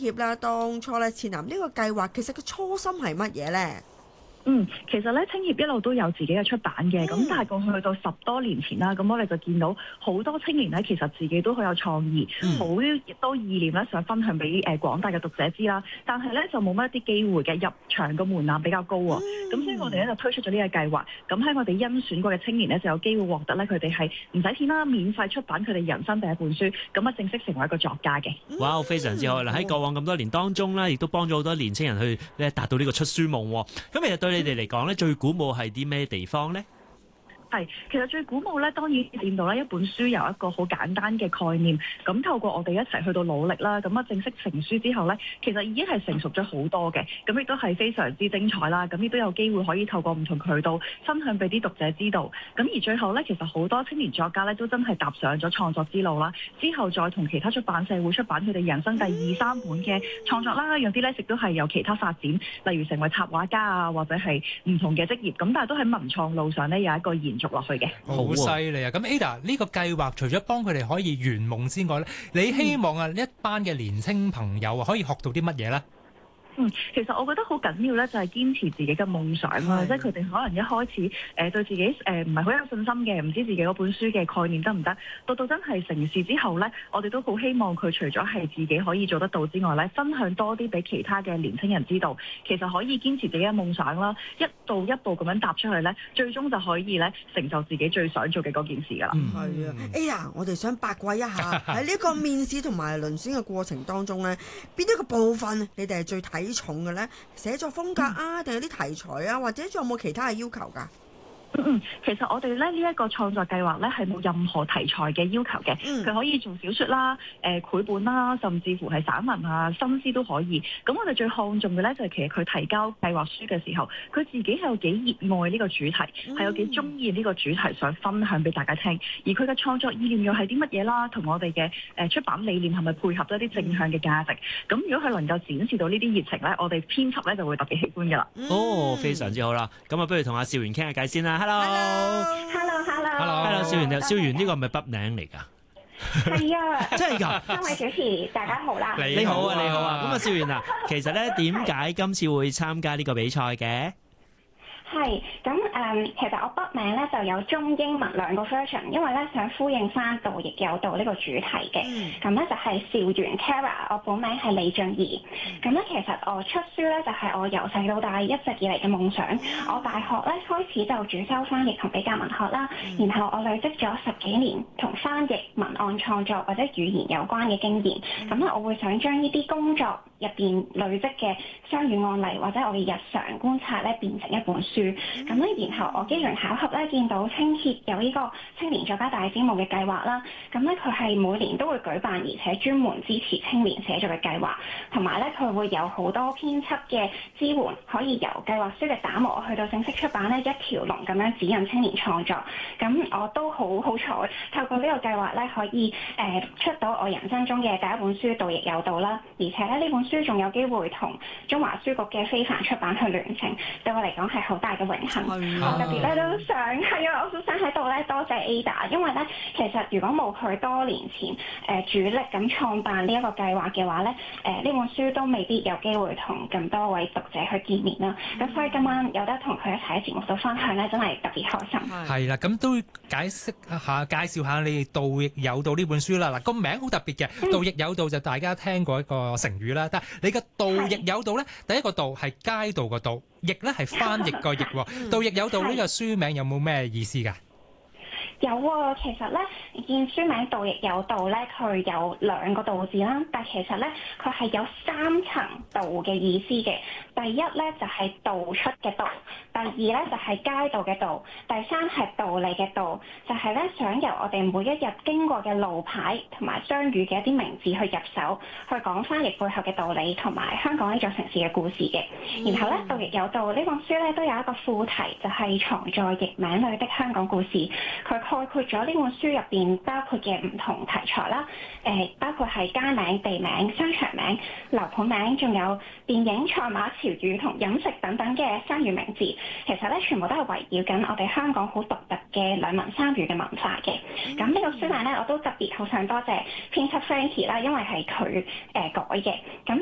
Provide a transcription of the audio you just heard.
協啦，當初咧設立呢個計劃，其實個初心係乜嘢咧？ 其實咧，青協一路都有自己嘅出版嘅，咁但係過去到10多年前啦，咁我哋就見到好多青年咧，其實自己都好有創意，好多意念咧想分享俾廣大嘅讀者知啦，但係咧就冇乜一啲機會嘅，入場個門檻比較高喎，咁所以我哋咧就推出咗呢個計劃，咁喺我哋甄選過嘅青年咧就有機會獲得咧佢哋係唔使錢啦，免費出版佢哋人生第一本書，咁啊正式成為一個作家嘅。 哇，非常之好！嗱，喺過往咁多年當中咧，亦都幫咗好多年青人去咧達到呢個出書夢喎。咁其實對你哋嚟講咧，最鼓舞係啲咩地方咧？ 其實最鼓舞咧，當然見到咧一本書由一個好簡單嘅概念，咁透過我哋一齊去到努力啦，咁啊正式成書之後咧，其實已經係成熟咗好多嘅，咁亦都係非常之精彩啦，咁亦都有機會可以透過唔同渠道分享俾啲讀者知道，咁而最後咧，其實好多青年作家咧都真係踏上咗創作之路啦，之後再同其他出版社會出版佢哋人生第2、3本嘅創作啦，有啲咧亦都係有其他發展，例如成為插畫家啊，或者係唔同嘅職業，咁但係都喺文創路上咧有一個延續落去嘅。 好犀利啊！咁 Ada 呢個計劃除咗幫佢哋可以圓夢之外咧，你希望啊一班嘅年青朋友啊可以學到啲乜嘢咧？ 其實我覺得好緊要咧，就係堅持自己嘅夢想啦。即係佢哋可能一開始對自己唔係好有信心嘅，唔知自己嗰本書嘅概念得唔得。到真係成事之後咧，我哋都好希望佢除咗係自己可以做得到之外咧，分享多啲俾其他嘅年輕人知道，其實可以堅持自己嘅夢想啦，一步一步咁樣踏出去咧，最終就可以咧成就自己最想做嘅嗰件事㗎啦。 係啊，Ada，我哋想八卦一下喺呢個面試同埋遴選嘅過程當中咧，邊一個部分你哋係最睇重嘅咧？寫作風格啊，定係啲題材啊，或者仲有冇其他嘅要求㗎？ 其實我哋咧呢一個創作計劃咧係冇任何題材嘅要求嘅，佢可以做小説啦、繪本啦，甚至乎係散文啊、新詩都可以。咁我哋最看重嘅咧就係其實佢提交計劃書嘅時候，佢自己係有幾熱愛呢個主題，係有幾中意呢個主題想分享俾大家聽。而佢嘅創作意念又係啲乜嘢啦？同我哋嘅出版理念係咪配合咗一啲正向嘅價值？咁如果佢能夠展示到呢啲熱情咧，我哋編輯咧就會特別喜歡㗎啦。 非常之好啦！咁啊，不如同阿少元傾下偈先啦。Hello，少元，呢個係咪筆名嚟㗎？ 係啊， 真係㗎！ 三位主持大家好啦， 你好啊！咁啊，少元啊，其實咧點解今次會參加呢個比賽嘅？ 係咁其實我筆名咧就有中英文兩個 version， 因為咧想呼應翻道亦有道呢個主題嘅。咁咧就係少元 Kara， 我本名係李俊儀。咁咧其實我出書咧就係我由細到大一直以嚟嘅夢想。我大學咧開始就主修翻譯同比較文學啦，然後我累積咗10幾年同翻譯、文案創作或者語言有關嘅經驗。咁咧我會想將呢啲工作入邊累積嘅雙語案例或者我嘅日常觀察咧變成一本書。咁咧，然後我機緣巧合咧見到青協有呢個青年作家大招募嘅計劃啦。咁咧佢係每年都會舉辦，而且專門支持青年寫作嘅計劃，同埋咧佢會有好多編輯嘅支援，可以由計劃書嘅打磨去到正式出版咧一條龍咁樣指引青年創作。咁我都好彩，透過呢個計劃咧可以出到我人生中嘅第一本書《道亦有道》啦。而且咧呢本書仲有機會同中華書局嘅非凡出版去聯乘，對我嚟講係好大嘅榮幸。我特別咧都想我都想喺度咧多謝 Ada， 因為咧其實如果冇佢多年前主力咁創辦呢一個計劃嘅話咧，呢本書都未必有機會同咁多位讀者去見面啦。咁所以今晚有得同佢一齊喺節目度分享咧，真係特別開心。 係啦，咁都介紹下你哋道亦有道呢本書啦。嗱，個名好特別嘅，道亦有道就大家聽過一個成語啦。但係你嘅道亦有道咧，第一個道係街道個道，亦咧係翻譯個譯。道亦有道呢個書名有冇咩意思㗎？ 有啊，其實咧見書名道亦有道咧，佢有2個道字啦，但其實咧佢係有3層道嘅意思嘅。第一咧就係道出嘅道，第二咧就係街道嘅道，第三係道理嘅道，就係咧想由我哋每一日經過嘅路牌同埋相遇嘅一啲名字去入手，去講翻譯背後嘅道理同埋香港呢座城市嘅故事嘅。然後咧道亦有道呢本書咧都有一個副題，就係藏在譯名裏的香港故事。佢概括咗呢本書入邊包括嘅唔同題材啦，包括係街名、地名、商場名、樓盤名，仲有電影、賽馬、潮語同飲食等等嘅雙語名字。其實咧全部都係圍繞緊我哋香港好獨特嘅兩文三語嘅文化嘅。咁呢個書名咧我都特別好想多謝編輯 Frankie 啦，因為係佢改嘅。咁